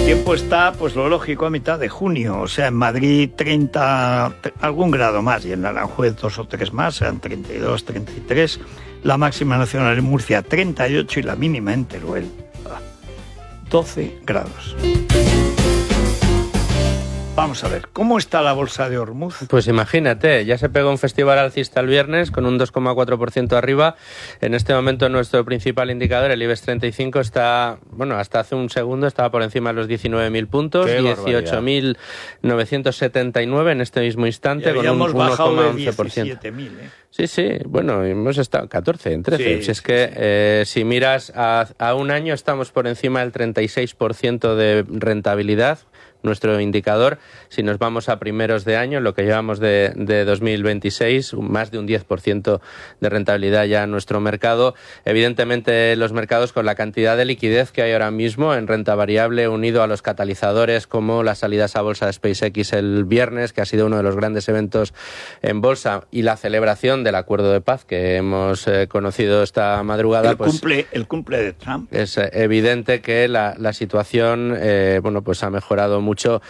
tiempo está, pues lo lógico, a mitad de junio. O sea, en Madrid 30, algún grado más, y en Aranjuez 2 o 3 más, sean 32, 33. La máxima nacional en Murcia 38 y la mínima en Teruel 12 grados. Vamos a ver, ¿cómo está la bolsa de Ormuz? Pues imagínate, ya se pegó un festival alcista el viernes con un 2,4% arriba. En este momento nuestro principal indicador, el IBEX 35, está, bueno, hasta hace un segundo estaba por encima de los 19.000 puntos, 18.979 en este mismo instante, con un 1,11%. Sí, bueno, hemos estado 14, en 13. Si es que si miras a un año estamos por encima del 36% de rentabilidad, nuestro indicador. Si nos vamos a primeros de año, lo que llevamos de 2026, más de un 10% de rentabilidad ya en nuestro mercado. Evidentemente, los mercados, con la cantidad de liquidez que hay ahora mismo en renta variable, unido a los catalizadores como las salidas a bolsa de SpaceX el viernes, que ha sido uno de los grandes eventos en bolsa, y la celebración del acuerdo de paz que hemos conocido esta madrugada, el cumple de Trump. Es evidente que la situación pues ha mejorado mucho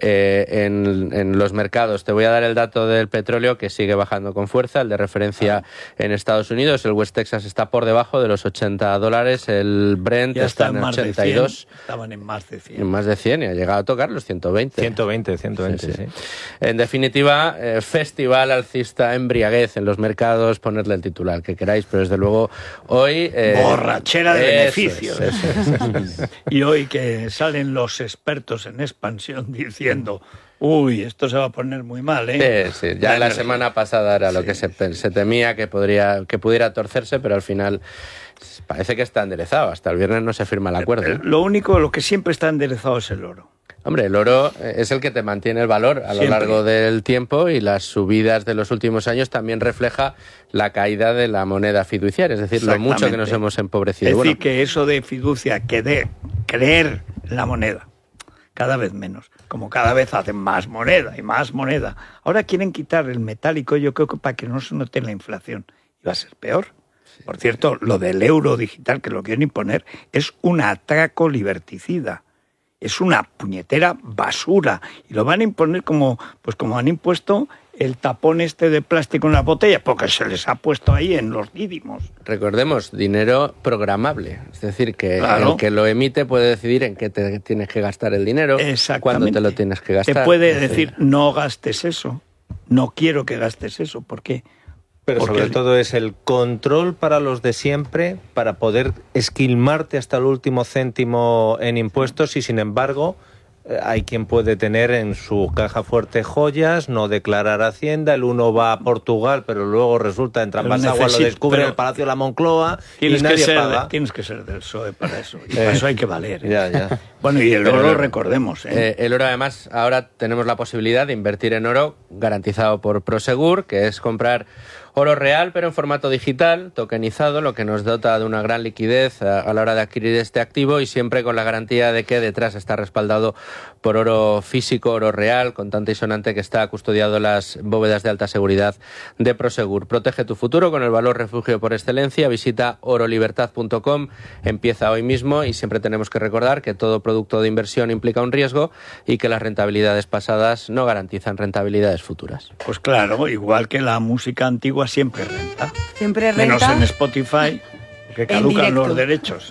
en los mercados. Te voy a dar el dato del petróleo, que sigue bajando con fuerza, el de referencia en Estados Unidos. El West Texas está por debajo de los $80, el Brent ya está en 82. Estaban en más de 100. En más de 100 y ha llegado a tocar los 120. 120, sí. En definitiva, festival alcista, embriaguez en los mercados, ponerle el titular que queráis, pero desde luego hoy... borrachera de beneficios. Eso. Y hoy que salen los expertos en expansión diciendo, uy, esto se va a poner muy mal, ¿eh? Sí. Ya la semana pasada era lo que se temía que pudiera torcerse, pero al final parece que está enderezado. Hasta el viernes no se firma el acuerdo. Lo que siempre está enderezado es el oro. Hombre, el oro es el que te mantiene el valor a lo largo del tiempo, y las subidas de los últimos años también refleja la caída de la moneda fiduciaria, es decir, lo mucho que nos hemos empobrecido. Es decir, que eso de fiducia, que de creer en la moneda, cada vez menos. Como cada vez hacen más moneda y más moneda. Ahora quieren quitar el metálico, yo creo que para que no se note la inflación. Y va a ser peor. Por cierto, lo del euro digital, que lo quieren imponer, es un atraco liberticida. Es una puñetera basura. Y lo van a imponer como han impuesto el tapón este de plástico en la botella, porque se les ha puesto ahí en los dídimos. Recordemos, dinero programable. Es decir, que el que lo emite puede decidir en qué te tienes que gastar el dinero, cuándo te lo tienes que gastar. Te puede decir, no gastes eso, no quiero que gastes eso. ¿Por qué? Pero sobre todo es el control para los de siempre, para poder esquilmarte hasta el último céntimo en impuestos, y sin embargo hay quien puede tener en su caja fuerte joyas, no declarar Hacienda, el uno va a Portugal, pero luego resulta en Trampas-Agua lo descubre en el Palacio de la Moncloa y nadie paga. Tienes que ser del PSOE para eso, y para eso hay que valer. Ya. Bueno, y el oro, recordemos. El oro, además, ahora tenemos la posibilidad de invertir en oro garantizado por Prosegur, que es comprar oro real, pero en formato digital, tokenizado, lo que nos dota de una gran liquidez a la hora de adquirir este activo, y siempre con la garantía de que detrás está respaldado por oro físico, oro real, contante y sonante, que está custodiado en las bóvedas de alta seguridad de Prosegur. Protege tu futuro con el valor refugio por excelencia. Visita orolibertad.com, empieza hoy mismo, y siempre tenemos que recordar que todo producto de inversión implica un riesgo y que las rentabilidades pasadas no garantizan rentabilidades futuras. Pues claro, igual que la música antigua siempre renta. Siempre renta. Menos en Spotify, que caducan los derechos.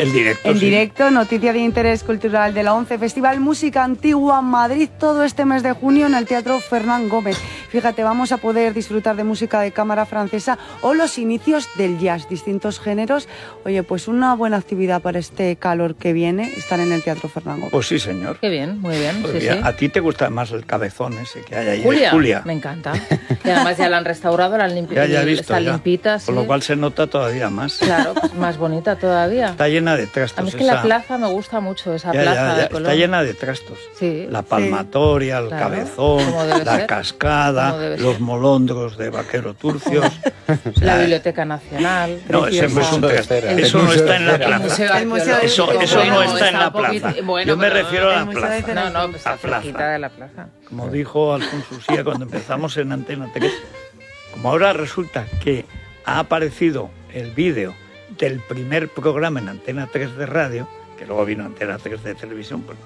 En directo, noticia de interés cultural de la 11, Festival Música Antigua Madrid, todo este mes de junio en el Teatro Fernán Gómez. Fíjate, vamos a poder disfrutar de música de cámara francesa o los inicios del jazz, distintos géneros. Oye, pues una buena actividad para este calor que viene, estar en el Teatro Fernán Gómez. Pues sí, señor. Qué bien, muy bien. Pues sí. A ti te gusta más el cabezón ese que hay ahí. Julia. Me encanta. Y además ya la han restaurado, la han limpiado. Ya he visto, está limpita. Con lo cual se nota todavía más. Claro, pues más bonita todavía. Está llena de trastos. A mí es que la plaza me gusta mucho, esa plaza de Colón. Está llena de trastos. Sí. La palmatoria, el cabezón, la cascada, los molondros de Vaquero Turcios. La Biblioteca Nacional. No, ese es un eso no está en la plaza. Eso no está en la plaza. Yo me refiero a la plaza. No, pues está cerquita de la plaza. Como dijo Alfonso Usía cuando empezamos en Antena 3, como ahora resulta que ha aparecido el vídeo del primer programa en Antena 3 de radio, que luego vino Antena 3 de televisión, pues